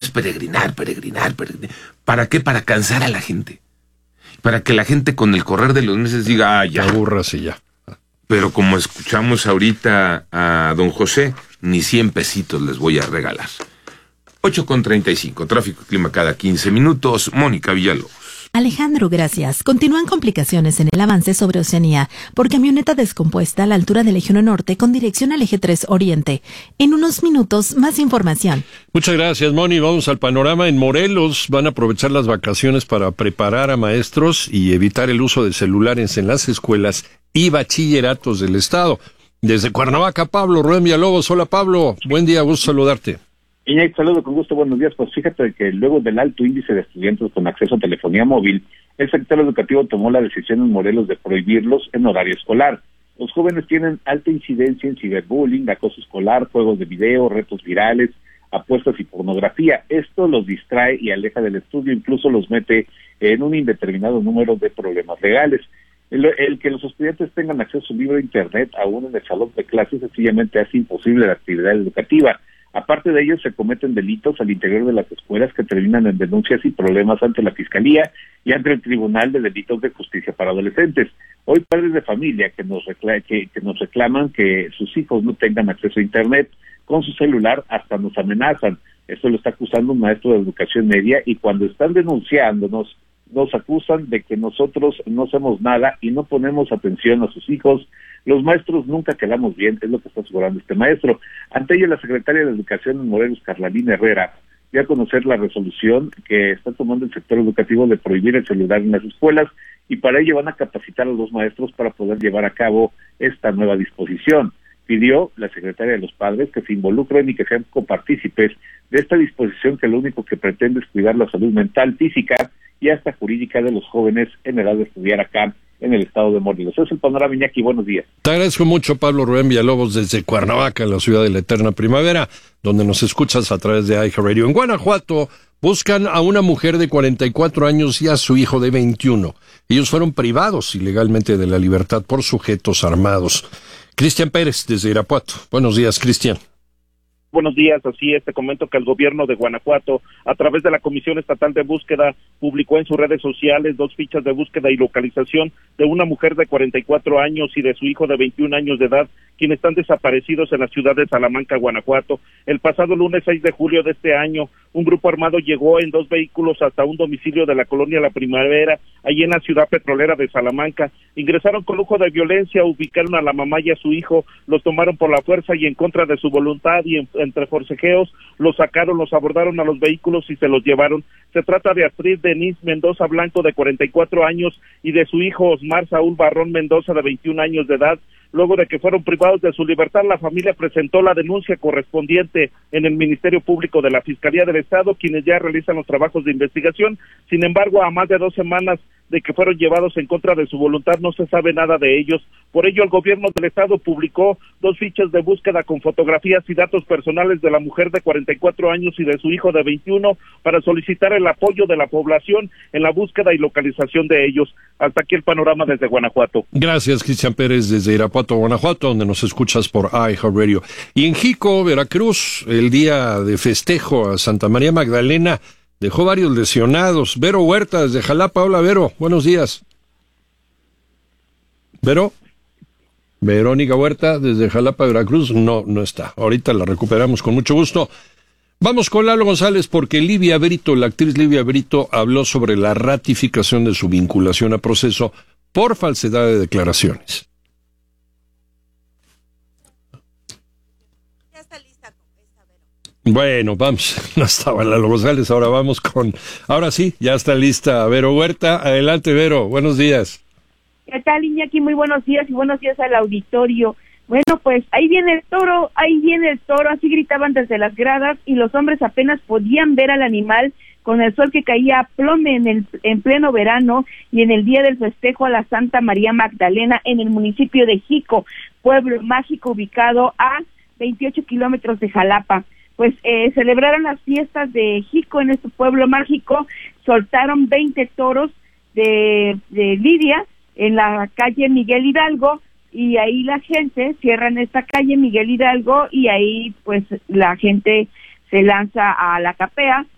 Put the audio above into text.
es peregrinar. ¿Para qué? Para cansar a la gente. Para que la gente con el correr de los meses diga, ya. Aburras y ya. Pero como escuchamos ahorita a don José, ni 100 pesitos les voy a regalar. 8:35, tráfico y clima cada 15 minutos. Mónica Villalobos. Alejandro, gracias. Continúan complicaciones en el avance sobre Oceanía por camioneta descompuesta a la altura del Eje 1 Norte con dirección al Eje 3 Oriente. En unos minutos, más información. Muchas gracias, Moni. Vamos al panorama. En Morelos van a aprovechar las vacaciones para preparar a maestros y evitar el uso de celulares en las escuelas y bachilleratos del estado. Desde Cuernavaca, Pablo Rubén Villalobos. Hola, Pablo. Buen día, gusto saludarte. Iñaki, saludo con gusto, buenos días. Pues fíjate que luego del alto índice de estudiantes con acceso a telefonía móvil, el sector educativo tomó la decisión en Morelos de prohibirlos en horario escolar. Los jóvenes tienen alta incidencia en ciberbullying, acoso escolar, juegos de video, retos virales, apuestas y pornografía. Esto los distrae y aleja del estudio, incluso los mete en un indeterminado número de problemas legales. El que los estudiantes tengan acceso libre a Internet, aún en el salón de clases, sencillamente hace imposible la actividad educativa. Aparte de ello, se cometen delitos al interior de las escuelas que terminan en denuncias y problemas ante la Fiscalía y ante el Tribunal de Delitos de Justicia para Adolescentes. Hoy padres de familia que nos reclaman que sus hijos no tengan acceso a Internet con su celular hasta nos amenazan. Esto lo está acusando un maestro de educación media y cuando están denunciándonos nos acusan de que nosotros no hacemos nada y no ponemos atención a sus hijos. Los maestros nunca quedamos bien, es lo que está asegurando este maestro. Ante ello, la secretaria de Educación en Morelos, Carolina Herrera, dio a conocer la resolución que está tomando el sector educativo de prohibir el celular en las escuelas y para ello van a capacitar a los maestros para poder llevar a cabo esta nueva disposición. Pidió la secretaria de los padres que se involucren y que sean copartícipes de esta disposición que lo único que pretende es cuidar la salud mental, física y hasta jurídica de los jóvenes en edad de estudiar acá en el estado de Morelos. Eso es el panorama, Iñaki, buenos días. Te agradezco mucho, Pablo Rubén Villalobos, desde Cuernavaca, la ciudad de la eterna primavera, donde nos escuchas a través de iHeartRadio. En Guanajuato buscan a una mujer de 44 años y a su hijo de 21. Ellos fueron privados ilegalmente de la libertad por sujetos armados. Cristian Pérez, desde Irapuato. Buenos días, Cristian. Buenos días, así es, te comento que el gobierno de Guanajuato, a través de la Comisión Estatal de Búsqueda, publicó en sus redes sociales 2 fichas de búsqueda y localización de una mujer de 44 años y de su hijo de 21 años de edad, quienes están desaparecidos en la ciudad de Salamanca, Guanajuato. El pasado lunes 6 de julio de este año, un grupo armado llegó en 2 vehículos hasta un domicilio de la colonia La Primavera, allí en la ciudad petrolera de Salamanca. Ingresaron con lujo de violencia, ubicaron a la mamá y a su hijo, los tomaron por la fuerza y en contra de su voluntad y entre forcejeos, los sacaron, los abordaron a los vehículos y se los llevaron. Se trata de Astrid Denise Mendoza Blanco, de 44 años, y de su hijo Osmar Saúl Barrón Mendoza, de 21 años de edad. Luego de que fueron privados de su libertad, la familia presentó la denuncia correspondiente en el Ministerio Público de la Fiscalía del Estado, quienes ya realizan los trabajos de investigación. Sin embargo, a más de 2 semanas de que fueron llevados en contra de su voluntad, no se sabe nada de ellos. Por ello, el gobierno del Estado publicó 2 fichas de búsqueda con fotografías y datos personales de la mujer de 44 años y de su hijo de 21 para solicitar el apoyo de la población en la búsqueda y localización de ellos. Hasta aquí el panorama desde Guanajuato. Gracias, Cristian Pérez, desde Irapuato, Guanajuato, donde nos escuchas por iHeartRadio. Y en Jico, Veracruz, el día de festejo a Santa María Magdalena dejó varios lesionados. Vero Huerta, desde Jalapa. Hola, Vero, buenos días. Vero. Verónica Huerta, desde Jalapa, Veracruz, no está. Ahorita la recuperamos con mucho gusto. Vamos con Lalo González, porque Livia Brito, la actriz Livia Brito, habló sobre la ratificación de su vinculación a proceso por falsedad de declaraciones. Ya está lista con esta, Vero. Bueno, vamos, no estaba Lalo González, ahora sí, ya está lista Vero Huerta. Adelante, Vero, buenos días. ¿Qué tal, Iñaki? Muy buenos días y buenos días al auditorio. Bueno, pues ahí viene el toro, así gritaban desde las gradas y los hombres apenas podían ver al animal con el sol que caía a plome en pleno verano y en el día del festejo a la Santa María Magdalena en el municipio de Jico, pueblo mágico ubicado a 28 kilómetros de Jalapa. Pues celebraron las fiestas de Jico en este pueblo mágico, soltaron 20 toros de lidia en la calle Miguel Hidalgo, y ahí la gente cierran esta calle Miguel Hidalgo y ahí pues la gente se lanza a la capea